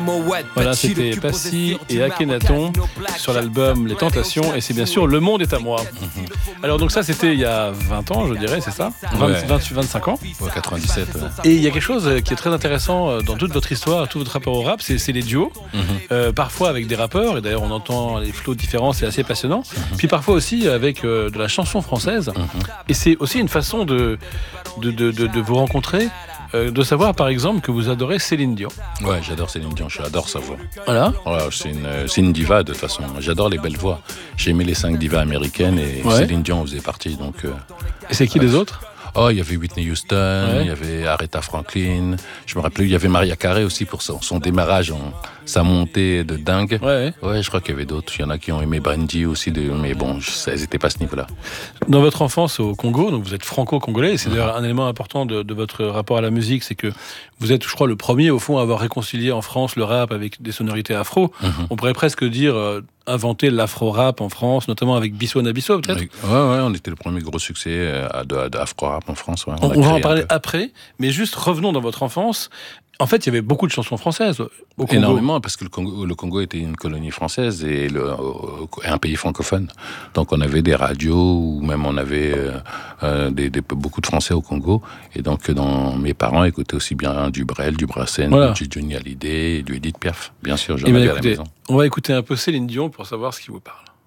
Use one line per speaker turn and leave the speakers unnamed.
Voilà, c'était Passy et Akhenaton sur l'album Les Tentations, et c'est bien sûr Le Monde est à moi. Alors donc ça c'était il y a 20 ans, je dirais, c'est ça, 25 ans.
Ouais, 97. Ouais.
Et il y a quelque chose qui est très intéressant dans toute votre histoire, tout votre rapport au rap, c'est les duos, parfois avec des rappeurs, et d'ailleurs on entend les flots différents, c'est assez passionnant, puis parfois aussi avec de la chanson française, et c'est aussi une façon de vous rencontrer, de savoir par exemple que vous adorez Céline Dion.
Ouais, j'adore Céline Dion, j'adore sa voix.
Voilà.
Voilà, c'est une diva de toute façon, j'adore les belles voix. J'ai aimé les 5 divas américaines et Céline Dion en faisait partie. Donc,
et c'est qui les autres ?
Oh, il y avait Whitney Houston, il y avait Aretha Franklin, je me rappelle, il y avait Mariah Carey aussi pour son démarrage, sa montée de dingue. Ouais, je crois qu'il y avait d'autres. Il y en a qui ont aimé Brandy aussi, mais bon, elles n'étaient pas à ce niveau-là.
Dans votre enfance au Congo, donc vous êtes franco-congolais, et c'est d'ailleurs un élément important de votre rapport à la musique, c'est que vous êtes, je crois, le premier au fond à avoir réconcilié en France le rap avec des sonorités afro. On pourrait presque dire inventer l'afro-rap en France, notamment avec Bissou Nabisso, peut-être.
Ouais, on était le premier gros succès d'afro-rap en France. Ouais.
On va en parler après, mais juste revenons dans votre enfance. En fait, il y avait beaucoup de chansons françaises au Congo.
Énormément, parce que le Congo était une colonie française et un pays francophone. Donc on avait des radios, ou même on avait beaucoup de Français au Congo. Et donc mes parents écoutaient aussi bien du Brel, du Brassens, du Johnny Hallyday, du Edith Piaf. Bien sûr, j'en avais à la maison.
On va écouter un peu Céline Dion pour savoir ce qui vous parle.